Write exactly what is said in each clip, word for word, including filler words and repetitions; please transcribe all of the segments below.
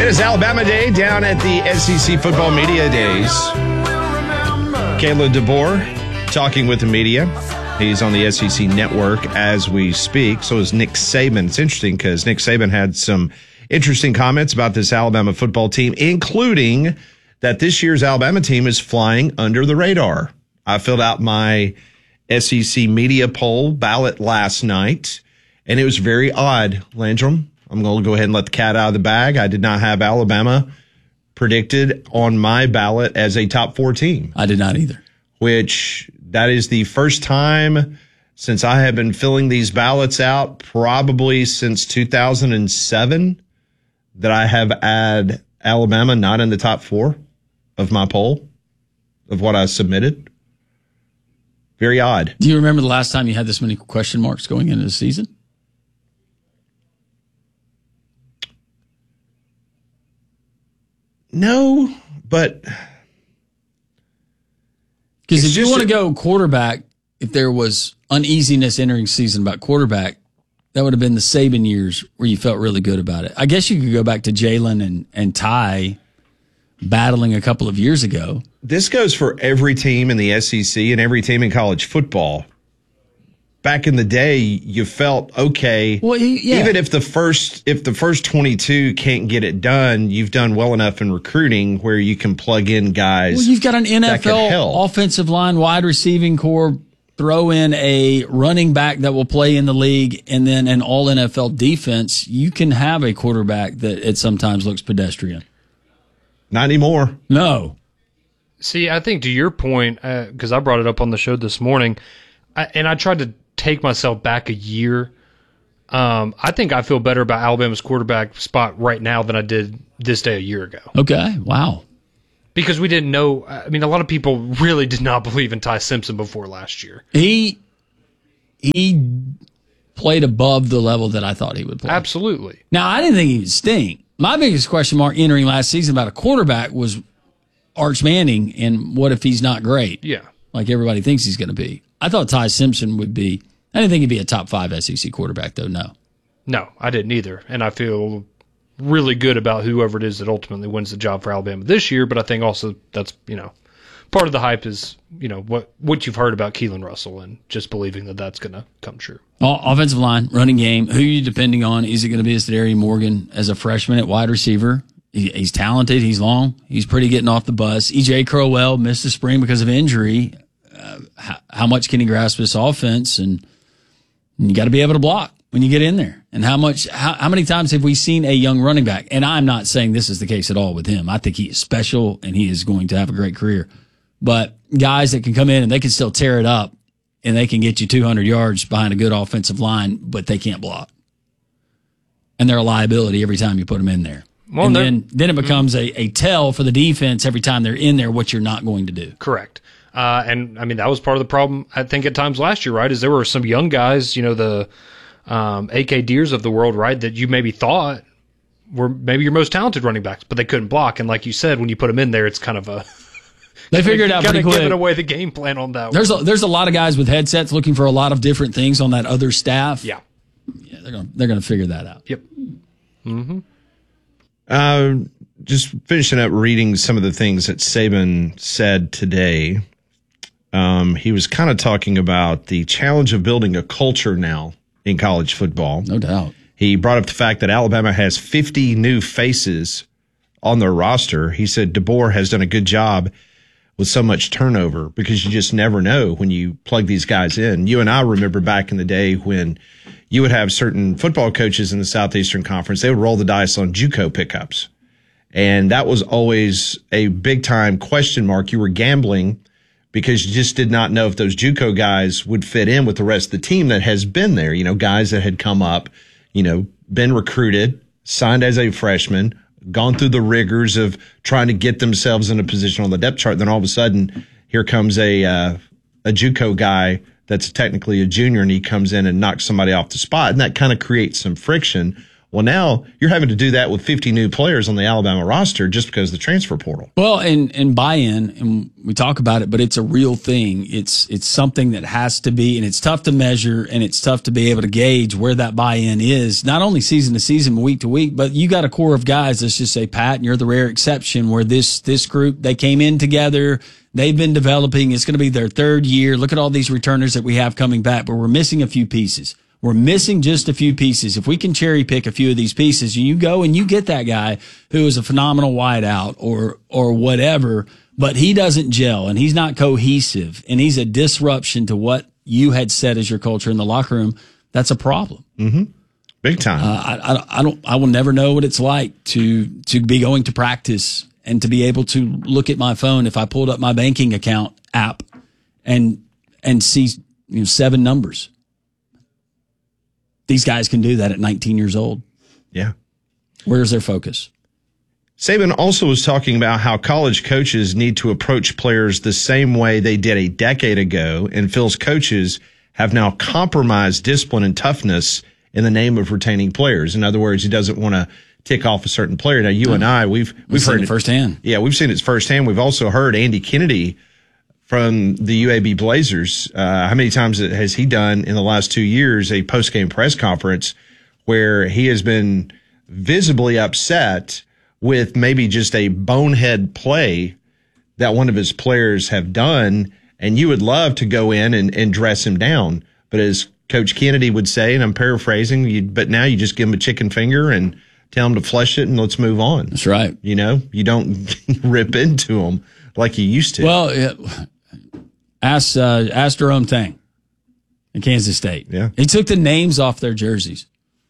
It is Alabama Day down at the S E C Football Media Days. Kayla DeBoer talking with the media. He's on the S E C Network as we speak. So is Nick Saban. It's interesting because Nick Saban had some interesting comments about this Alabama football team, including that this year's Alabama team is flying under the radar. I filled out my S E C media poll ballot last night, and it was very odd, Landrum. I'm going to go ahead and let the cat out of the bag. I did not have Alabama predicted on my ballot as a top four team. I did not either. Which, that is the first time since I have been filling these ballots out, probably since two thousand seven, that I have had Alabama not in the top four of my poll, of what I submitted. Very odd. Do you remember the last time you had this many question marks going into the season? No, but because if you want to go quarterback, if there was uneasiness entering season about quarterback, that would have been the Saban years where you felt really good about it. I guess you could go back to Jalen and, and Ty battling a couple of years ago. This goes for every team in the S E C and every team in college football. Back in the day, you felt okay. Well, yeah. Even if the first if the first twenty-two can't get it done, you've done well enough in recruiting where you can plug in guys. Well, you've got an N F L offensive line, wide receiving core, throw in a running back that will play in the league, and then an all N F L defense. You can have a quarterback that it sometimes looks pedestrian. Not anymore. No. See, I think to your point, because uh, I brought it up on the show this morning, I, and I tried to take myself back a year. Um, I think I feel better about Alabama's quarterback spot right now than I did this day a year ago. Okay, wow. Because we didn't know. I mean, a lot of people really did not believe in Ty Simpson before last year. He he played above the level that I thought he would play. Absolutely. Now, I didn't think he would stink. My biggest question mark entering last season about a quarterback was Arch Manning, and what if he's not great? Yeah. Like everybody thinks he's going to be. I thought Ty Simpson would be. I didn't think he'd be a top five S E C quarterback, though, no. No, I didn't either. And I feel really good about whoever it is that ultimately wins the job for Alabama this year, but I think also that's, you know, part of the hype is, you know, what, what you've heard about Keelan Russell and just believing that that's going to come true. Offensive line, running game, who are you depending on? Is it going to be Zadarian Morgan as a freshman at wide receiver? He, he's talented. He's long. He's pretty getting off the bus. E J Crowell missed the spring because of injury. Uh, how, how much can he grasp this offense? And, and you got to be able to block when you get in there. And how much, how, how many times have we seen a young running back? And I'm not saying this is the case at all with him. I think he is special and he is going to have a great career. But guys that can come in and they can still tear it up and they can get you two hundred yards behind a good offensive line, but they can't block. And they're a liability every time you put them in there. Well, and then, then it becomes a, a tell for the defense every time they're in there what you're not going to do. Correct. Uh, and, I mean, that was part of the problem, I think, at times last year, right, is there were some young guys, you know, the um, A K Deers of the world, right, that you maybe thought were maybe your most talented running backs, but they couldn't block. And like you said, when you put them in there, it's kind of a – They figured it out pretty quick. Giving away the game plan on that there's one. A, there's a lot of guys with headsets looking for a lot of different things on that other staff. Yeah. Yeah, they're going they're gonna figure that out. Yep. Mm-hmm. Uh, just finishing up reading some of the things that Saban said today. Um, he was kind of talking about the challenge of building a culture now in college football. No doubt. He brought up the fact that Alabama has fifty new faces on their roster. He said DeBoer has done a good job with so much turnover because you just never know when you plug these guys in. You and I remember back in the day when you would have certain football coaches in the Southeastern Conference, they would roll the dice on JUCO pickups. And that was always a big time question mark. You were gambling because you just did not know if those JUCO guys would fit in with the rest of the team that has been there. You know, guys that had come up, you know, been recruited, signed as a freshman, gone through the rigors of trying to get themselves in a position on the depth chart. Then all of a sudden, here comes a uh, a JUCO guy that's technically a junior, and he comes in and knocks somebody off the spot, and that kind of creates some friction Well, now you're having to do that with fifty new players on the Alabama roster just because of the transfer portal. Well, and, and buy-in, and we talk about it, but it's a real thing. It's it's something that has to be, and it's tough to measure, and it's tough to be able to gauge where that buy-in is, not only season to season, week to week, but you got a core of guys, let's just say, Pat, and you're the rare exception where this this group, they came in together, they've been developing, it's going to be their third year. Look at all these returners that we have coming back, but we're missing a few pieces. We're missing just a few pieces. If we can cherry pick a few of these pieces, you go and you get that guy who is a phenomenal wideout or or whatever, but he doesn't gel and he's not cohesive and he's a disruption to what you had set as your culture in the locker room. That's a problem. Mm-hmm. Big time. Uh, I, I, I don't. I will never know what it's like to to be going to practice and to be able to look at my phone if I pulled up my banking account app and and see you know seven numbers. These guys can do that at nineteen years old. Yeah. Where's their focus? Saban also was talking about how college coaches need to approach players the same way they did a decade ago, and Phil's coaches have now compromised discipline and toughness in the name of retaining players. In other words, he doesn't want to tick off a certain player. Now, you no. and I, we've we've, we've heard it firsthand. Yeah, we've seen it firsthand. We've also heard Andy Kennedy from the U A B Blazers. Uh, how many times has he done in the last two years a post-game press conference where he has been visibly upset with maybe just a bonehead play that one of his players have done, and you would love to go in and, and dress him down. But as Coach Kennedy would say, and I'm paraphrasing, you, but now you just give him a chicken finger and tell him to flush it and let's move on. That's right. You know, you don't rip into him like you used to. Well, it, Ask, uh, ask Jerome Tang in Kansas State. Yeah. He took the names off their jerseys.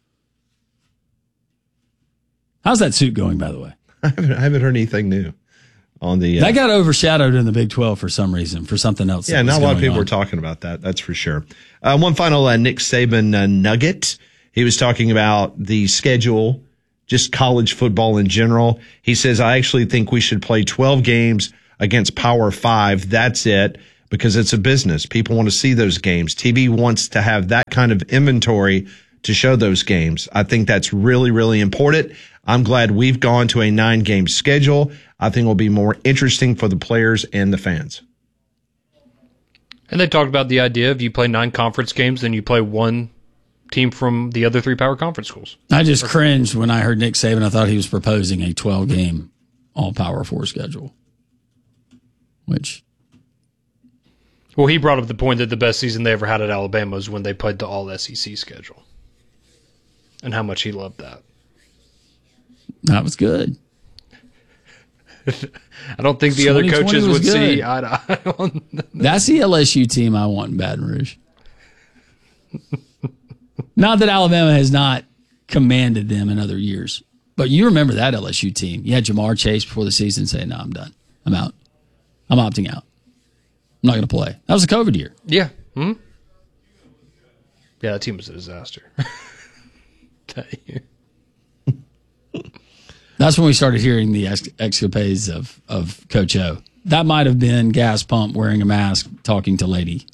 How's that suit going, by the way? I haven't, I haven't heard anything new on the. Uh, that got overshadowed in the Big twelve for some reason, for something else. Yeah, not a lot of people on. were talking about that. That's for sure. Uh, one final uh, Nick Saban uh, nugget. He was talking about the schedule, just college football in general. He says, I actually think we should play twelve games against Power Five. That's it. Because it's a business. People want to see those games. T V wants to have that kind of inventory to show those games. I think that's really, really important. I'm glad we've gone to a nine-game schedule. I think it will be more interesting for the players and the fans. And they talked about the idea of you play nine conference games, then you play one team from the other three power conference schools. I just cringed when I heard Nick Saban. I thought he was proposing a twelve-game all-power four schedule, which... Well, he brought up the point that the best season they ever had at Alabama was when they played the all S E C schedule, and how much he loved that. That was good. I don't think the other coaches would good. see eye to eye on that. That's the L S U team I want in Baton Rouge. Not that Alabama has not commanded them in other years, but you remember that L S U team. You had Jamar Chase before the season saying, no, I'm done. I'm out. I'm opting out. I'm not going to play. That was a COVID year. Yeah. Hmm? Yeah, that team was a disaster. Tell you. That's when we started hearing the ex- escapades of, of Coach O. That might have been gas pump wearing a mask talking to lady.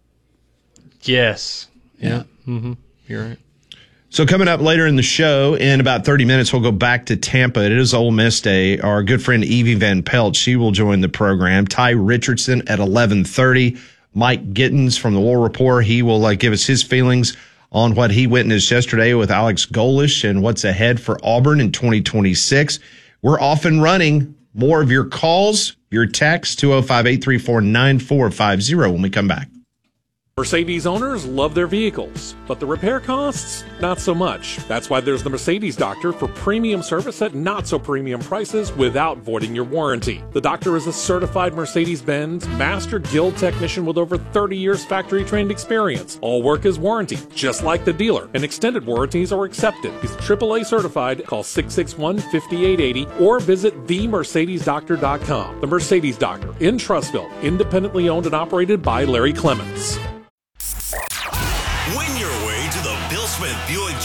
Yes. Yeah. yeah. Mm-hmm. You're right. So coming up later in the show, in about thirty minutes, we'll go back to Tampa. It is Ole Miss Day. Our good friend Evie Van Pelt, she will join the program. Ty Richardson at eleven thirty. Mike Gittins from the War Report, he will uh, give us his feelings on what he witnessed yesterday with Alex Golesh and what's ahead for Auburn in twenty twenty-six. We're off and running. More of your calls, your texts, two oh five, eight three four, nine four five oh when we come back. Mercedes owners love their vehicles, but the repair costs, not so much. That's why there's the Mercedes Doctor for premium service at not-so-premium prices without voiding your warranty. The Doctor is a certified Mercedes-Benz Master Guild technician with over thirty years factory-trained experience. All work is warranted, just like the dealer, and extended warranties are accepted. He's triple A certified. Call six six one, five eight eight zero or visit the mercedes doctor dot com. The Mercedes Doctor in Trussville, independently owned and operated by Larry Clements. Win your way to the Bill Smith Buick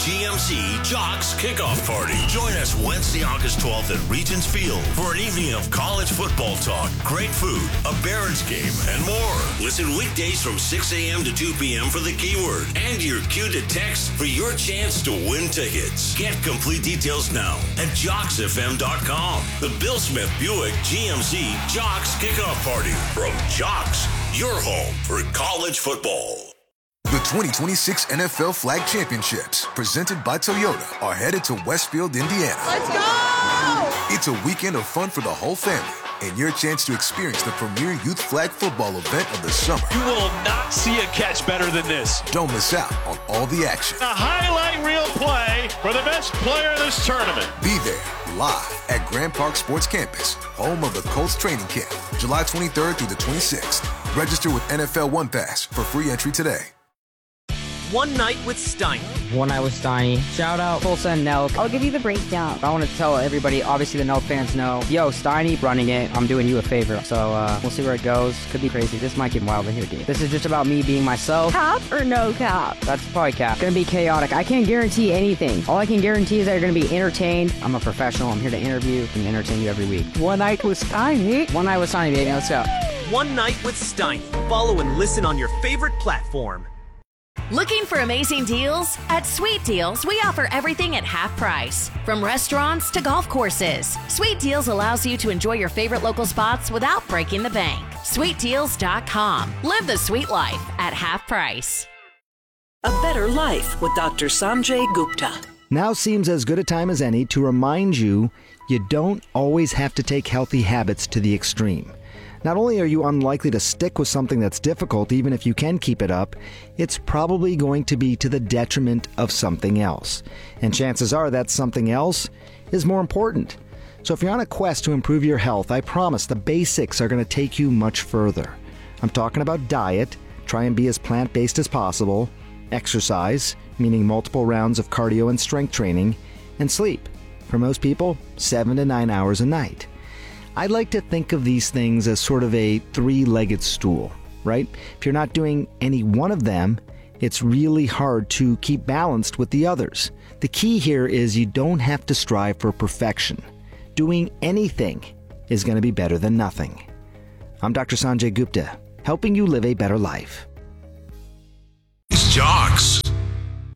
G M C Jocks Kickoff Party. Join us Wednesday, August twelfth at Regents Field for an evening of college football talk, great food, a Barons game, and more. Listen weekdays from six a.m. to two p.m. for the keyword and your cue to text for your chance to win tickets. Get complete details now at jocks f m dot com. The Bill Smith Buick G M C Jocks Kickoff Party from Jocks, your home for college football. The twenty twenty-six N F L Flag Championships, presented by Toyota, are headed to Westfield, Indiana. Let's go! It's a weekend of fun for the whole family and your chance to experience the premier youth flag football event of the summer. You will not see a catch better than this. Don't miss out on all the action. A highlight reel play for the best player in this tournament. Be there live at Grand Park Sports Campus, home of the Colts training camp, July twenty-third through the twenty-sixth. Register with N F L One Pass for free entry today. One Night with Steiny. One Night with Steiny. Shout out Tulsa and Nelk. I'll give you the breakdown. I want to tell everybody, obviously the Nelk fans know, yo, Steiny running it. I'm doing you a favor. So uh, we'll see where it goes. Could be crazy. This might get wild in here, dude. This is just about me being myself. Cap or no cap? That's probably cap. Gonna be chaotic. I can't guarantee anything. All I can guarantee is that you're gonna be entertained. I'm a professional. I'm here to interview and entertain you every week. One Night with Steiny. One Night with Steiny, baby. Let's go. One Night with Steiny. Follow and listen on your favorite platform. Looking for amazing deals? At Sweet Deals, we offer everything at half price. From restaurants to golf courses, Sweet Deals allows you to enjoy your favorite local spots without breaking the bank. sweet deals dot com. Live the sweet life at half price. A better life with Doctor Sanjay Gupta. Now seems as good a time as any to remind you you don't always have to take healthy habits to the extreme. Not only are you unlikely to stick with something that's difficult, even if you can keep it up, it's probably going to be to the detriment of something else. And chances are that something else is more important. So if you're on a quest to improve your health, I promise the basics are going to take you much further. I'm talking about diet, try and be as plant-based as possible, exercise, meaning multiple rounds of cardio and strength training, and sleep. For most people, seven to nine hours a night. I like to think of these things as sort of a three-legged stool, right? If you're not doing any one of them, it's really hard to keep balanced with the others. The key here is you don't have to strive for perfection. Doing anything is going to be better than nothing. I'm Doctor Sanjay Gupta, helping you live a better life. It's Josh.